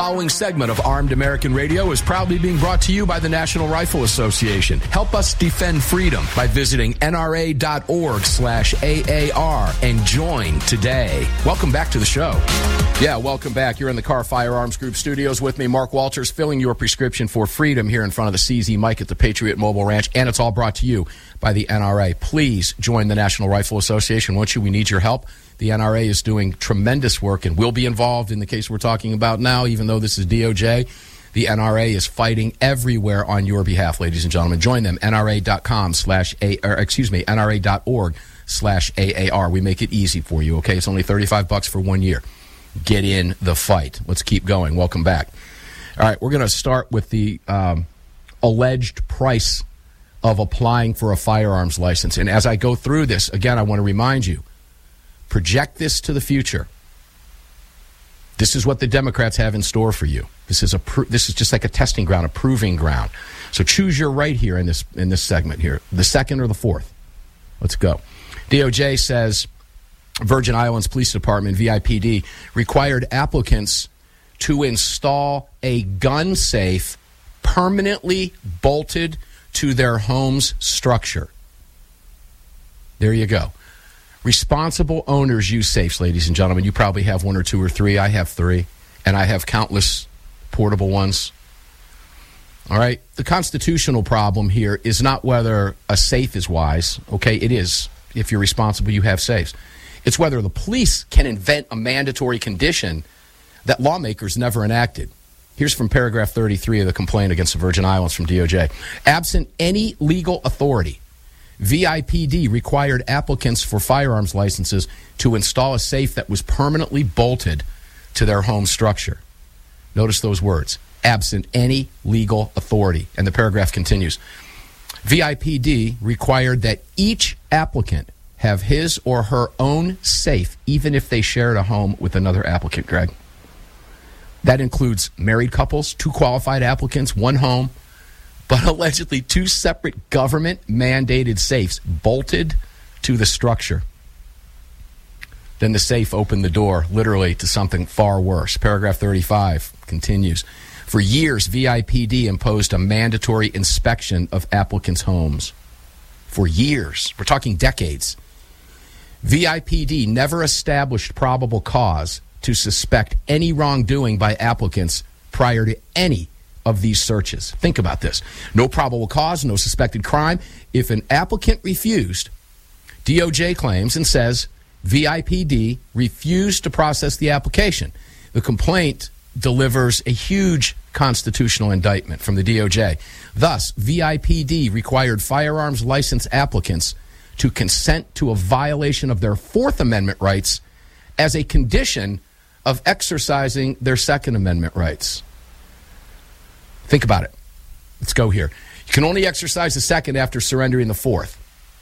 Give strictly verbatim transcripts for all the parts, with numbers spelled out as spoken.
following segment of Armed American Radio is proudly being brought to you by the National Rifle Association. Help us defend freedom by visiting nra.org slash AAR and join today. Welcome back to the show. Yeah, welcome back. You're in the Car Firearms Group studios with me, Mark Walters, filling your prescription for freedom here in front of the C Z Mike at the Patriot Mobile Ranch, and it's all brought to you by the N R A. Please join the National Rifle Association. Won't you? We need your help. The N R A is doing tremendous work and will be involved in the case we're talking about now, even though this is D O J. The N R A is fighting everywhere on your behalf, ladies and gentlemen. Join them, nra.com slash A, or excuse me, nra.org slash AAR. We make it easy for you, okay? It's only thirty-five bucks for one year. Get in the fight. Let's keep going. Welcome back. All right, we're going to start with the um, alleged price of applying for a firearms license. And as I go through this, again, I want to remind you, project this to the future. This is what the Democrats have in store for you. This is a pro- this is just like a testing ground, a proving ground. So choose your right here in this in this segment here, the second or the fourth. Let's go. D O J says Virgin Islands Police Department, V I P D, required applicants to install a gun safe permanently bolted to their home's structure. There you go. Responsible owners use safes, ladies and gentlemen. You probably have one or two or three. I have three, and I have countless portable ones. All right? The constitutional problem here is not whether a safe is wise. Okay, it is. If you're responsible, you have safes. It's whether the police can invent a mandatory condition that lawmakers never enacted. Here's from paragraph thirty-three of the complaint against the Virgin Islands from D O J. Absent any legal authority, V I P D required applicants for firearms licenses to install a safe that was permanently bolted to their home structure. Notice those words, absent any legal authority. And the paragraph continues. V I P D required that each applicant have his or her own safe, even if they shared a home with another applicant, Greg. That includes married couples, two qualified applicants, one home, but allegedly two separate government-mandated safes bolted to the structure. Then the safe opened the door, literally, to something far worse. Paragraph thirty-five continues. For years, V I P D imposed a mandatory inspection of applicants' homes. For years. We're talking decades. V I P D never established probable cause to suspect any wrongdoing by applicants prior to any of these searches. Think about this. No probable cause, no suspected crime. If an applicant refused, D O J claims and says V I P D refused to process the application. The complaint delivers a huge constitutional indictment from the D O J. Thus, V I P D required firearms license applicants to consent to a violation of their Fourth Amendment rights as a condition of exercising their Second Amendment rights. Think about it. Let's go here. You can only exercise the second after surrendering the fourth.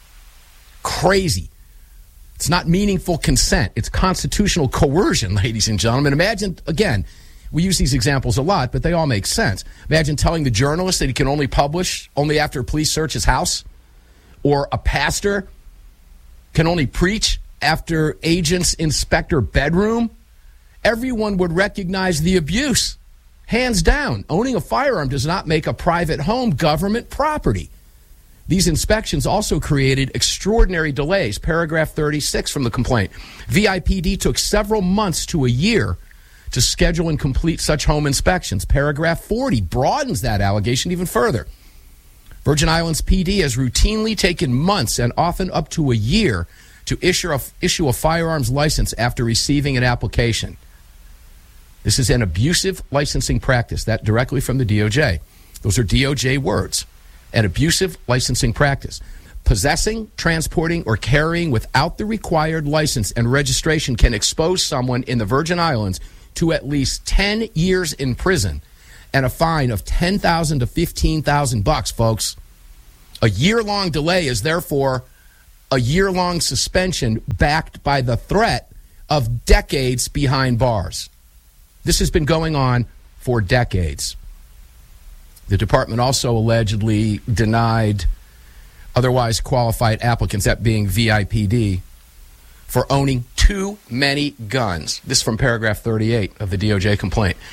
Crazy. It's not meaningful consent. It's constitutional coercion, ladies and gentlemen. Imagine, again, we use these examples a lot, but they all make sense. Imagine telling the journalist that he can only publish only after a police search his house, or a pastor can only preach after agents inspect her bedroom. Everyone would recognize the abuse. Hands down, owning a firearm does not make a private home government property. These inspections also created extraordinary delays. Paragraph thirty-six from the complaint. V I P D took several months to a year to schedule and complete such home inspections. Paragraph forty broadens that allegation even further. Virgin Islands P D has routinely taken months and often up to a year to issue a, issue a firearms license after receiving an application. This is an abusive licensing practice. That directly from the D O J. Those are D O J words. An abusive licensing practice. Possessing, transporting, or carrying without the required license and registration can expose someone in the Virgin Islands to at least ten years in prison and a fine of ten thousand to fifteen thousand bucks, folks. A year-long delay is therefore a year-long suspension backed by the threat of decades behind bars. This has been going on for decades. The department also allegedly denied otherwise qualified applicants, that being V I P D, for owning too many guns. This is from paragraph thirty-eight of the D O J complaint.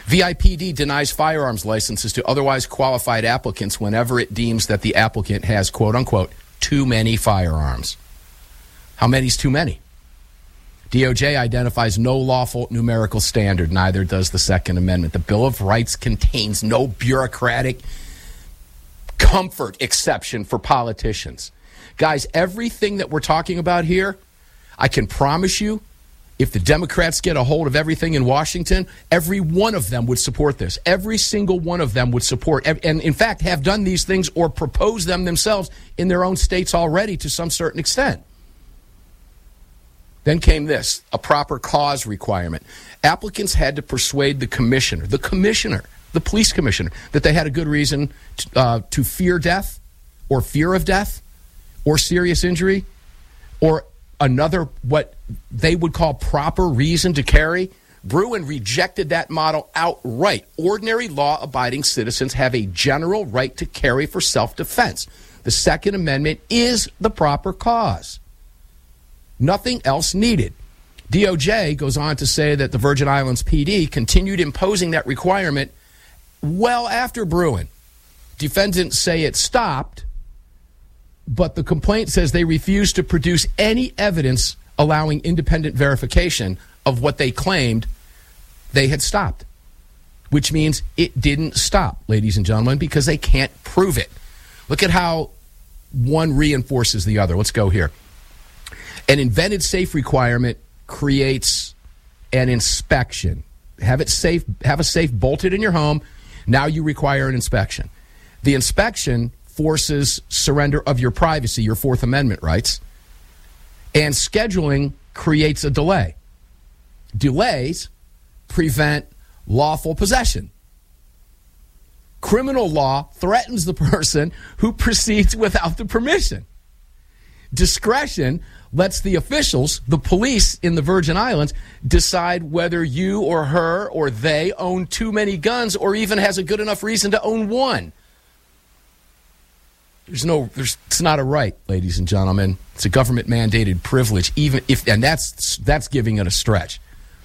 V I P D denies firearms licenses to otherwise qualified applicants whenever it deems that the applicant has, quote unquote, too many firearms. How many is too many? D O J identifies no lawful numerical standard, neither does the Second Amendment. The Bill of Rights contains no bureaucratic comfort exception for politicians. Guys, everything that we're talking about here, I can promise you, if the Democrats get a hold of everything in Washington, every one of them would support this. Every single one of them would support, and in fact have done these things or propose them themselves in their own states already to some certain extent. Then came this, a proper cause requirement. Applicants had to persuade the commissioner, the commissioner, the police commissioner, that they had a good reason to, uh, to fear death or fear of death or serious injury or another, what they would call proper reason to carry. Bruen rejected that model outright. Ordinary law-abiding citizens have a general right to carry for self-defense. The Second Amendment is the proper cause. Nothing else needed. D O J goes on to say that the Virgin Islands P D continued imposing that requirement well after Bruen. Defendants say it stopped, but the complaint says they refused to produce any evidence allowing independent verification of what they claimed they had stopped, which means it didn't stop, ladies and gentlemen, because they can't prove it. Look at how one reinforces the other. Let's go here. An invented safe requirement creates an inspection. Have it safe, have a safe bolted in your home. Now you require an inspection. The inspection forces surrender of your privacy, your Fourth Amendment rights, and scheduling creates a delay. Delays prevent lawful possession. Criminal law threatens the person who proceeds without the permission. Discretion lets the officials, the police in the Virgin Islands, decide whether you or her or they own too many guns or even has a good enough reason to own one. There's no, there's, it's not a right, ladies and gentlemen. It's a government-mandated privilege, even if, and that's that's giving it a stretch.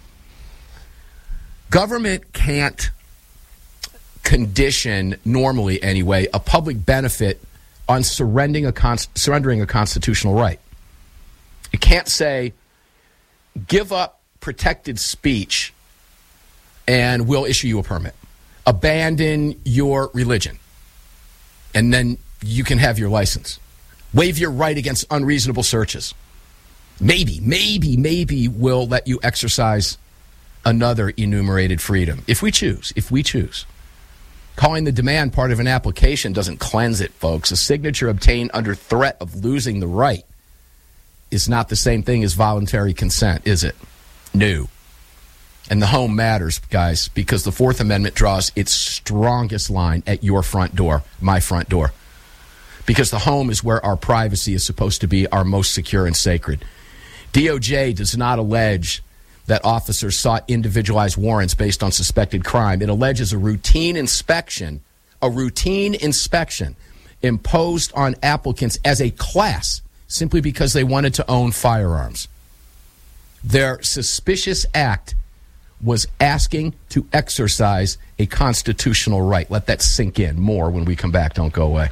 Government can't condition, normally anyway, a public benefit on surrendering a con- surrendering a constitutional right. It can't say, give up protected speech and we'll issue you a permit. Abandon your religion, and then you can have your license. Waive your right against unreasonable searches. Maybe, maybe, maybe we'll let you exercise another enumerated freedom. If we choose, if we choose. Calling the demand part of an application doesn't cleanse it, folks. A signature obtained under threat of losing the right is not the same thing as voluntary consent, is it? No. And the home matters, guys, because the Fourth Amendment draws its strongest line at your front door, my front door. Because the home is where our privacy is supposed to be our most secure and sacred. D O J does not allege that officers sought individualized warrants based on suspected crime. It alleges a routine inspection, a routine inspection imposed on applicants as a class simply because they wanted to own firearms. Their suspicious act was asking to exercise a constitutional right. Let that sink in more when we come back. Don't go away.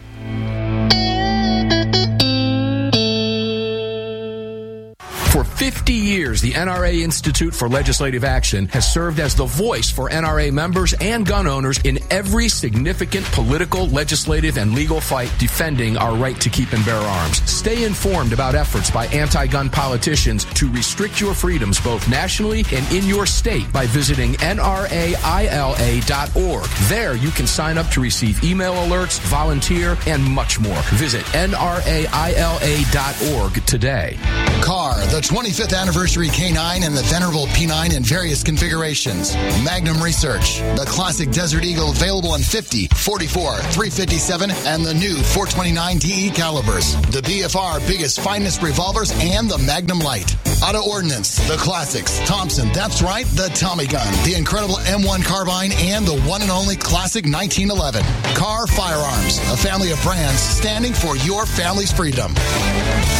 For fifty years, the N R A Institute for Legislative Action has served as the voice for N R A members and gun owners in every significant political, legislative, and legal fight defending our right to keep and bear arms. Stay informed about efforts by anti-gun politicians to restrict your freedoms both nationally and in your state by visiting N R A I L A dot org. There, you can sign up to receive email alerts, volunteer, and much more. Visit N R A I L A dot org today. Car, the twenty-fifth anniversary K nine and the venerable P nine in various configurations. Magnum Research, the classic Desert Eagle available in fifty, forty-four, three fifty-seven, and the new four twenty-nine D E calibers. The B F R biggest, finest revolvers and the Magnum Light. Auto Ordnance, the classics. Thompson, that's right, the Tommy gun. The incredible M one carbine and the one and only classic nineteen eleven. Car Firearms, a family of brands standing for your family's freedom.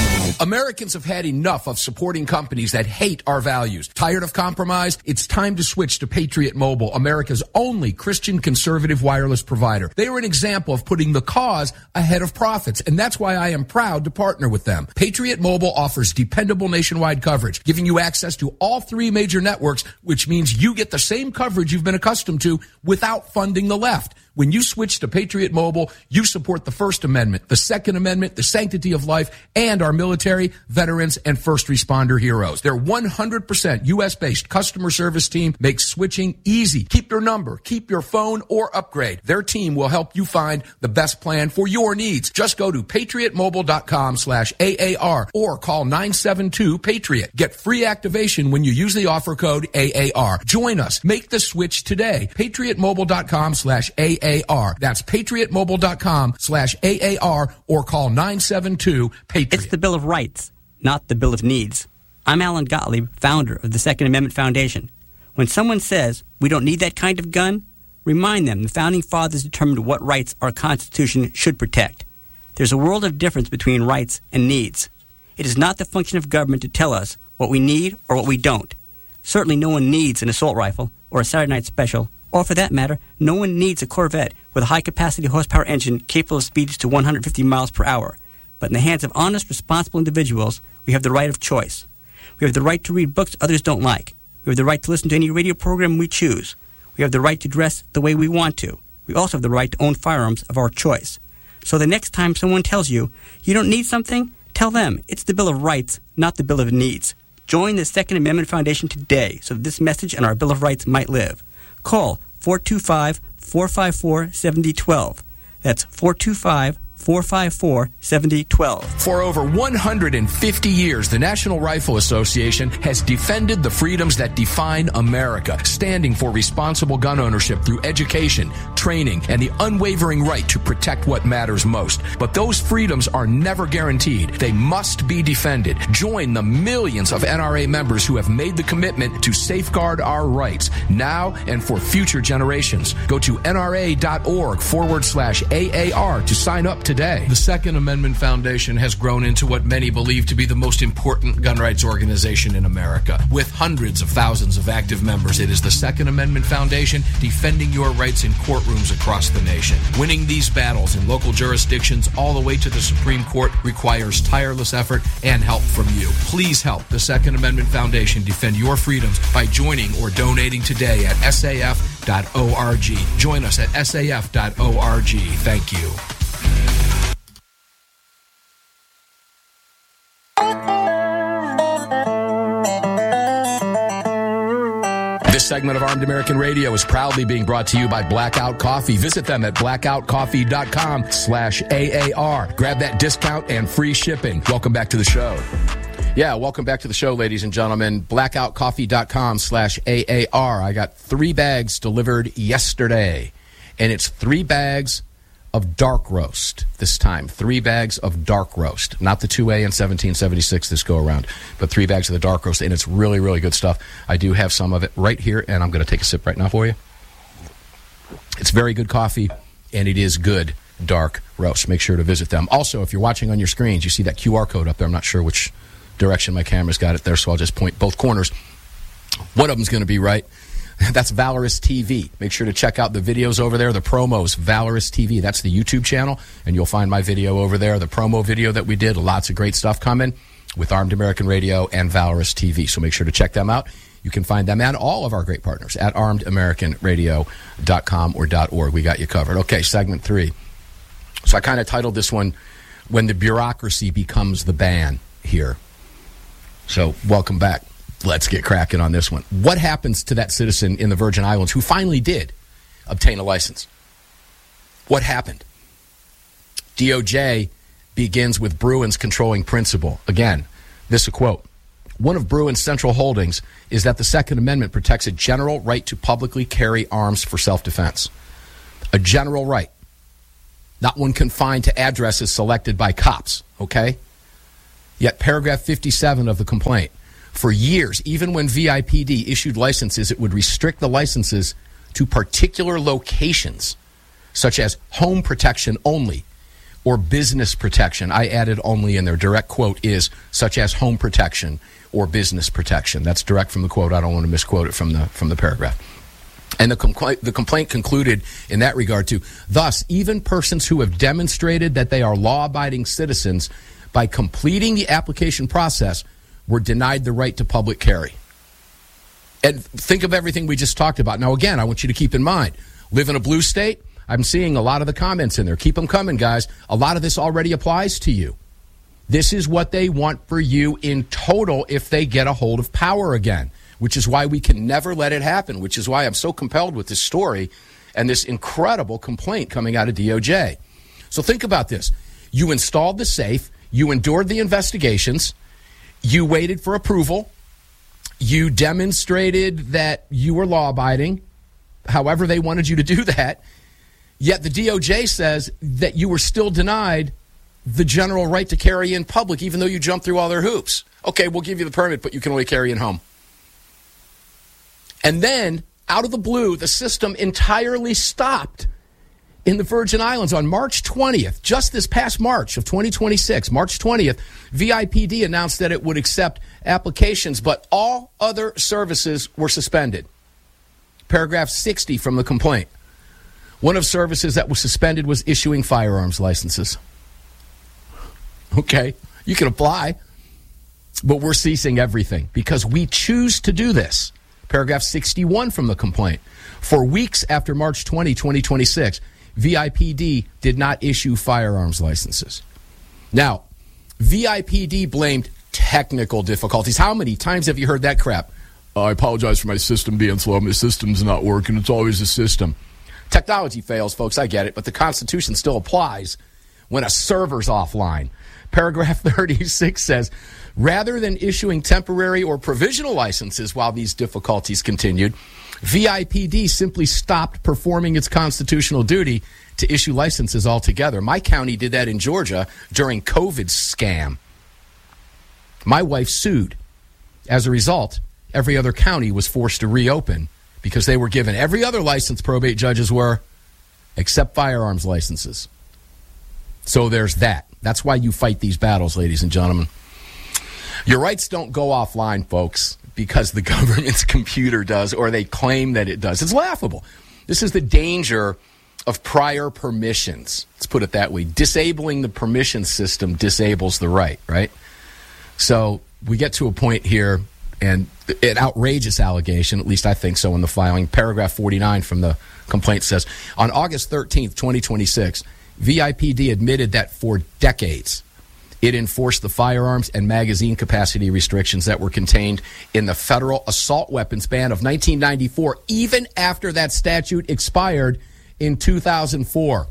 Americans have had enough of supporting companies that hate our values. Tired of compromise? It's time to switch to Patriot Mobile, America's only Christian conservative wireless provider. They are an example of putting the cause ahead of profits, and that's why I am proud to partner with them. Patriot Mobile offers dependable nationwide coverage, giving you access to all three major networks, which means you get the same coverage you've been accustomed to without funding the left. When you switch to Patriot Mobile, you support the First Amendment, the Second Amendment, the sanctity of life, and our military, veterans, and first responder heroes. Their one hundred percent U S-based customer service team makes switching easy. Keep your number, keep your phone, or upgrade. Their team will help you find the best plan for your needs. Just go to patriotmobile.com slash AAR or call nine seven two PATRIOT. Get free activation when you use the offer code A A R. Join us. Make the switch today. patriotmobile.com slash AAR. A A R. That's patriotmobile.com slash A A R or call nine seven two PATRIOT. It's the Bill of Rights, not the Bill of Needs. I'm Alan Gottlieb, founder of the Second Amendment Foundation. When someone says we don't need that kind of gun, remind them the Founding Fathers determined what rights our Constitution should protect. There's a world of difference between rights and needs. It is not the function of government to tell us what we need or what we don't. Certainly no one needs an assault rifle or a Saturday Night Special, or for that matter, no one needs a Corvette with a high-capacity horsepower engine capable of speeds to one hundred fifty miles per hour. But in the hands of honest, responsible individuals, we have the right of choice. We have the right to read books others don't like. We have the right to listen to any radio program we choose. We have the right to dress the way we want to. We also have the right to own firearms of our choice. So the next time someone tells you, you don't need something, tell them it's the Bill of Rights, not the Bill of Needs. Join the Second Amendment Foundation today so that this message and our Bill of Rights might live. Call four two five, four five four, seven zero one two. That's four two five, four five four, seven zero one two. For over one hundred fifty years, the National Rifle Association has defended the freedoms that define America, standing for responsible gun ownership through education, training, and the unwavering right to protect what matters most. But those freedoms are never guaranteed. They must be defended. Join the millions of N R A members who have made the commitment to safeguard our rights now and for future generations. Go to nra.org forward slash AAR to sign up today. Today. The Second Amendment Foundation has grown into what many believe to be the most important gun rights organization in America. With hundreds of thousands of active members, it is the Second Amendment Foundation defending your rights in courtrooms across the nation. Winning these battles in local jurisdictions all the way to the Supreme Court requires tireless effort and help from you. Please help the Second Amendment Foundation defend your freedoms by joining or donating today at S A F dot org. Join us at S A F dot org. Thank you. This segment of Armed American Radio is proudly being brought to you by Blackout Coffee. Visit them at blackoutcoffee.com slash AAR. Grab that discount and free shipping. Welcome back to the show. Yeah, welcome back to the show, ladies and gentlemen. blackoutcoffee.com slash AAR. I got three bags delivered yesterday, and it's three bags of dark roast this time. Three bags of dark roast. Not the two A and seventeen seventy-six this go around, but three bags of the dark roast, and it's really, really good stuff. I do have some of it right here, and I'm going to take a sip right now for you. It's very good coffee, and it is good dark roast. Make sure to visit them. Also, if you're watching on your screens, you see that Q R code up there. I'm not sure which direction my camera's got it there, so I'll just point both corners. One of them's going to be right. That's Valorous T V. Make sure to check out the videos over there, the promos, Valorous T V. That's the YouTube channel, and you'll find my video over there, the promo video that we did. Lots of great stuff coming with Armed American Radio and Valorous T V, so make sure to check them out. You can find them and all of our great partners at armed american radio dot com or .org. We got you covered. Okay, segment three. So I kind of titled this one, When the Bureaucracy Becomes the Ban here. So welcome back. Let's get cracking on this one. What happens to that citizen in the Virgin Islands who finally did obtain a license? What happened? D O J begins with Brewin's controlling principle. Again, this is a quote. One of Brewin's central holdings is that the Second Amendment protects a general right to publicly carry arms for self-defense. A general right. Not one confined to addresses selected by cops, okay? Yet paragraph fifty-seven of the complaint. For years, even when V I P D issued licenses, it would restrict the licenses to particular locations, such as home protection only, or business protection. I added only in there. Direct quote is such as home protection or business protection. That's direct from the quote. I don't want to misquote it from the from the paragraph. And the complaint, the complaint concluded in that regard too. Thus, even persons who have demonstrated that they are law-abiding citizens by completing the application process were denied the right to public carry. And think of everything we just talked about. Now, again, I want you to keep in mind, live in a blue state. I'm seeing a lot of the comments in there. Keep them coming, guys. A lot of this already applies to you. This is what they want for you in total if they get a hold of power again, which is why we can never let it happen, which is why I'm so compelled with this story and this incredible complaint coming out of D O J. So think about this. You installed the safe. You endured the investigations. You waited for approval. You demonstrated that you were law-abiding, however they wanted you to do that. Yet the D O J says that you were still denied the general right to carry in public, even though you jumped through all their hoops. Okay, we'll give you the permit, but you can only carry in home. And then, out of the blue, the system entirely stopped in the Virgin Islands on March twentieth, just this past March of twenty twenty-six, March twentieth, V I P D announced that it would accept applications, but all other services were suspended. Paragraph sixty from the complaint. One of services that was suspended was issuing firearms licenses. Okay, you can apply, but we're ceasing everything because we choose to do this. Paragraph sixty-one from the complaint. For weeks after March twentieth, twenty twenty-six, V I P D did not issue firearms licenses. Now, V I P D blamed technical difficulties. How many times have you heard that crap? Oh, I apologize for my system being slow. My system's not working. It's always the system. Technology fails, folks. I get it. But the Constitution still applies when a server's offline. Paragraph thirty-six says, rather than issuing temporary or provisional licenses while these difficulties continued, V I P D simply stopped performing its constitutional duty to issue licenses altogether. My county did that in Georgia during COVID scam. My wife sued. As a result, every other county was forced to reopen because they were given every other license probate judges were, except firearms licenses. So there's that. That's why you fight these battles, ladies and gentlemen. Your rights don't go offline, folks, because the government's computer does, or they claim that it does. It's laughable. This is the danger of prior permissions. Let's put it that way. Disabling the permission system disables the right, right? So we get to a point here, and an outrageous allegation, at least I think so in the filing. Paragraph forty-nine from the complaint says, on August thirteenth, twenty twenty-six, V I P D admitted that for decades, it enforced the firearms and magazine capacity restrictions that were contained in the federal assault weapons ban of nineteen ninety-four, even after that statute expired in two thousand four.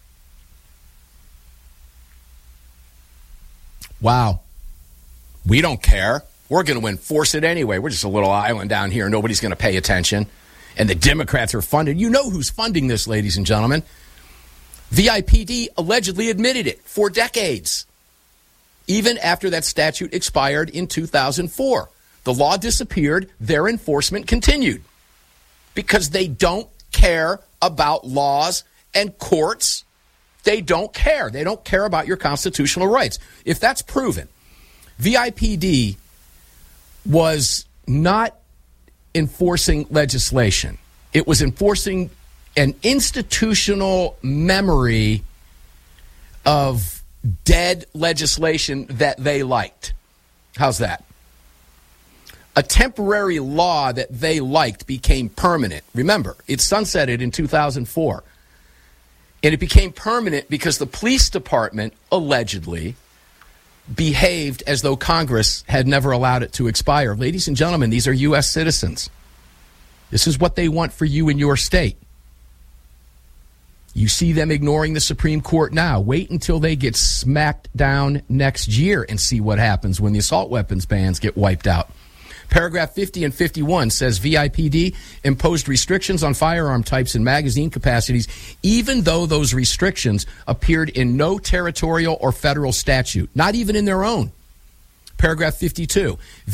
Wow. We don't care. We're going to enforce it anyway. We're just a little island down here. Nobody's going to pay attention. And the Democrats are funded. You know who's funding this, ladies and gentlemen. V I P D allegedly admitted it for decades. Even after that statute expired in two thousand four. The law disappeared, their enforcement continued. Because they don't care about laws and courts. They don't care. They don't care about your constitutional rights. If that's proven, V I P D was not enforcing legislation. It was enforcing an institutional memory of dead legislation that they liked. How's that? A temporary law that they liked became permanent. Remember, it sunsetted in two thousand four. And it became permanent because the police department allegedly behaved as though Congress had never allowed it to expire. Ladies and gentlemen, these are U S citizens. This is what they want for you in your state. You see them ignoring the Supreme Court now. Wait until they get smacked down next year and see what happens when the assault weapons bans get wiped out. Paragraph fifty and fifty-one says V I P D imposed restrictions on firearm types and magazine capacities, even though those restrictions appeared in no territorial or federal statute, not even in their own. Paragraph fifty-two.